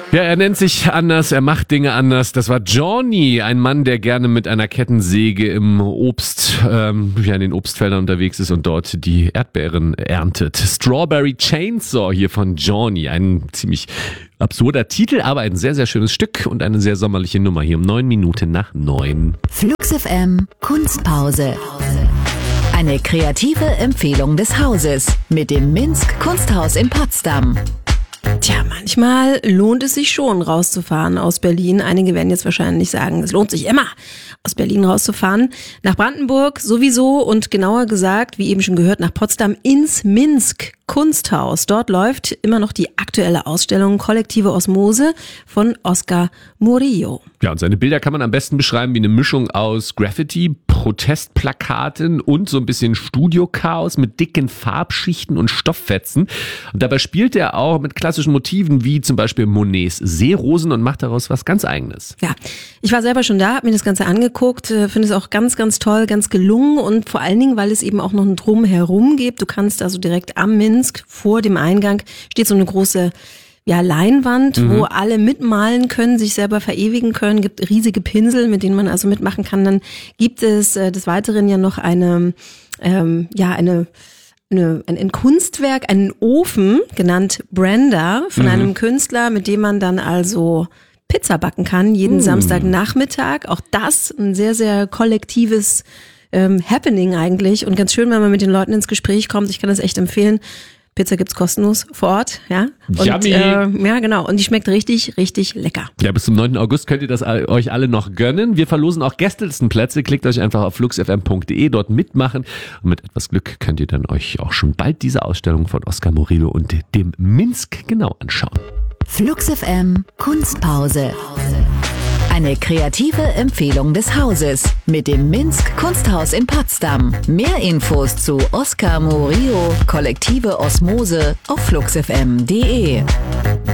Ja, er nennt sich anders, er macht Dinge anders. Das war Johnny, ein Mann, der gerne mit einer Kettensäge im in den Obstfeldern unterwegs ist und dort die Erdbeeren erntet. Strawberry Chainsaw hier von Johnny. Ein ziemlich absurder Titel, aber ein sehr, sehr schönes Stück und eine sehr sommerliche Nummer hier um 9:09. Flux FM Kunstpause. Eine kreative Empfehlung des Hauses mit dem Minsk Kunsthaus in Potsdam. Tja, manchmal lohnt es sich schon, rauszufahren aus Berlin. Einige werden jetzt wahrscheinlich sagen, es lohnt sich immer, aus Berlin rauszufahren. Nach Brandenburg sowieso und genauer gesagt, wie eben schon gehört, nach Potsdam ins Minsk Kunsthaus. Dort läuft immer noch die aktuelle Ausstellung Kollektive Osmose von Oscar Murillo. Ja, und seine Bilder kann man am besten beschreiben wie eine Mischung aus Graffiti, Protestplakaten und so ein bisschen Studiochaos mit dicken Farbschichten und Stofffetzen. Und dabei spielt er auch mit klassischen Motiven wie zum Beispiel Monets Seerosen und macht daraus was ganz Eigenes. Ja, ich war selber schon da, habe mir das Ganze angeguckt, finde es auch ganz, ganz toll, ganz gelungen und vor allen Dingen, weil es eben auch noch ein Drumherum gibt. Du kannst also direkt am Minsk vor dem Eingang steht so eine große Leinwand, wo alle mitmalen können, sich selber verewigen können, gibt riesige Pinsel, mit denen man also mitmachen kann. Dann gibt es des Weiteren ja noch ein Kunstwerk, einen Ofen, genannt Brenda, von einem Künstler, mit dem man dann also Pizza backen kann, jeden Samstagnachmittag. Auch das ein sehr, sehr kollektives Happening eigentlich und ganz schön, wenn man mit den Leuten ins Gespräch kommt. Ich kann das echt empfehlen. Pizza gibt's kostenlos vor Ort, ja. Und, ja, genau. Und die schmeckt richtig, richtig lecker. Ja, bis zum 9. August könnt ihr das euch alle noch gönnen. Wir verlosen auch Gästelistenplätze. Klickt euch einfach auf fluxfm.de, dort mitmachen. Und mit etwas Glück könnt ihr dann euch auch schon bald diese Ausstellung von Oscar Murillo und dem Minsk genau anschauen. Flux FM Kunstpause. Eine kreative Empfehlung des Hauses mit dem Minsk Kunsthaus in Potsdam. Mehr Infos zu Oscar Murillo, Kollektive Osmose auf fluxfm.de.